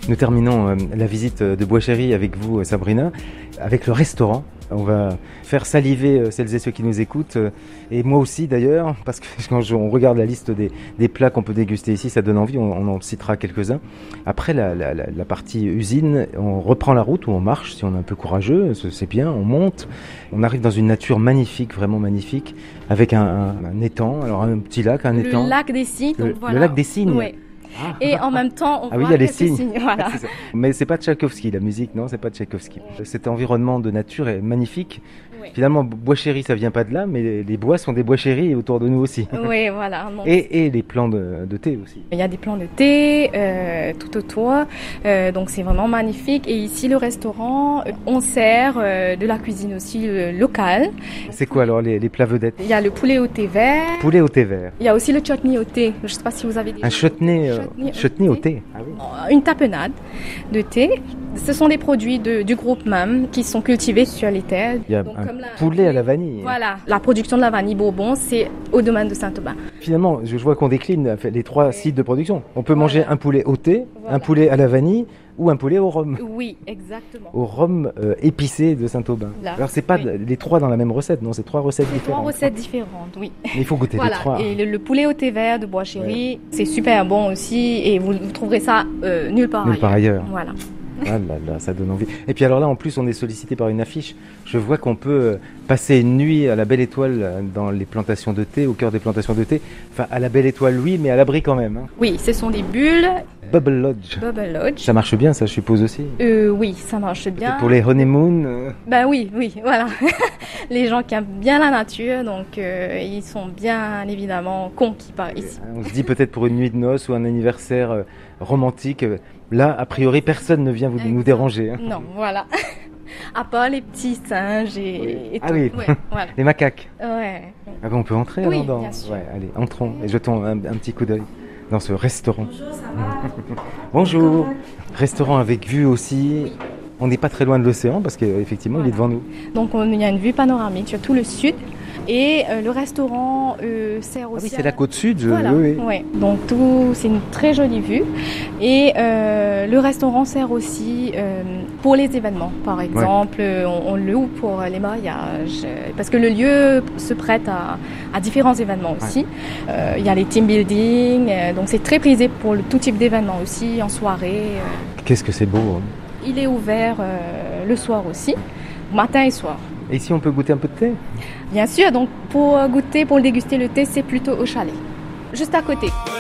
Nous terminons la visite de Bois Chéri avec vous, Sabrina, avec le restaurant. On va faire saliver celles et ceux qui nous écoutent, et moi aussi d'ailleurs, parce que quand on regarde la liste des plats qu'on peut déguster ici, ça donne envie, on en citera quelques-uns. Après la partie usine, on reprend la route, ou on marche si on est un peu courageux, c'est bien, on monte. On arrive dans une nature magnifique, vraiment magnifique, avec un étang, alors un petit lac, un étang. Le lac des Cygnes. Le lac des Cygnes. Ouais. Et en même temps, on voit il y a les quelques signes. voilà. Mais c'est pas Tchaïkovski, la musique, non, c'est pas Tchaïkovski. Cet environnement de nature est magnifique. Oui. Finalement, Bois Chéri, ça vient pas de là, mais les bois sont des bois chéris autour de nous aussi. Oui, voilà. Donc, Et les plants de thé aussi. il y a des plants de thé tout autour, donc c'est vraiment magnifique. Et ici, le restaurant, on sert de la cuisine aussi locale. C'est quoi alors les plats vedettes? Il y a le poulet au thé vert. Poulet au thé vert. Il y a aussi le chutney au thé. Je ne sais pas si vous avez déjà Un chutney au thé. Ah oui. Une tapenade de thé. Ce sont des produits du groupe même qui sont cultivés sur les terres. Il y a Donc, un comme poulet à la vanille. Voilà, la production de la vanille Bourbon, c'est au domaine de Saint-Aubin. Finalement, je vois qu'on décline les 3 sites de production. On peut manger un poulet au thé, Voilà. un poulet à la vanille ou un poulet au rhum. Oui, exactement. Au rhum épicé de Saint-Aubin. Là, Alors c'est pas oui. les 3 dans la même recette, non, c'est 3 recettes C'est 3 différentes. recettes différentes, oui. Mais il faut goûter Voilà, les 3. et le poulet au thé vert de Bois Chéri, c'est super bon aussi, et vous trouverez ça nulle part ailleurs. Voilà. Ah là là, ça donne envie. Et puis alors là, en plus, on est sollicité par une affiche. Je vois qu'on peut passer une nuit à la Belle Étoile dans les plantations de thé, au cœur des plantations de thé. Enfin, à la Belle Étoile, oui, mais à l'abri quand même. Hein. Oui, ce sont des bulles. Bubble Lodge. Bubble Lodge. Ça marche bien, ça, je suppose aussi. Oui, ça marche bien. Et pour les honeymoon. Ben oui, voilà. Les gens qui aiment bien la nature, donc ils sont bien évidemment conquis par ici. On se dit peut-être pour une nuit de noces ou un anniversaire romantique. Là, a priori, personne ne vient nous déranger. Hein. Non, voilà. À part les petits singes et ah tout. oui, Ouais, voilà. les macaques. Ouais. Ah ben, on peut entrer Oui, alors dans... bien sûr. Ouais, allez, entrons et jetons un petit coup d'œil dans ce restaurant. Bonjour, ça va? Bonjour. Restaurant avec vue aussi. Oui. On n'est pas très loin de l'océan parce qu'effectivement, il est devant nous. Donc, il y a une vue panoramique sur tout le sud. Et le restaurant sert aussi. Ah oui, c'est la côte sud. Voilà. Oui. Ouais. Donc c'est une très jolie vue. Et le restaurant sert aussi pour les événements. Par exemple, on le loue pour les mariages, parce que le lieu se prête à différents événements aussi. Il y a les team building, donc c'est très prisé pour tout type d'événements aussi, en soirée. Qu'est-ce que c'est beau. Hein. Il est ouvert le soir aussi, matin et soir. Et ici, on peut goûter un peu de thé? Bien sûr, donc pour goûter, pour déguster le thé, c'est plutôt au chalet, juste à côté.